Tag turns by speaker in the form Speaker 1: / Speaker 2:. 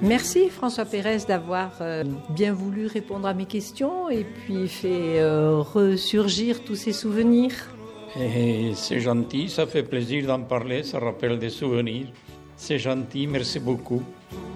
Speaker 1: Merci François Pérez d'avoir bien voulu répondre à mes questions et puis fait ressurgir tous ces souvenirs.
Speaker 2: Et c'est gentil, ça fait plaisir d'en parler, ça rappelle des souvenirs. C'est gentil, merci beaucoup.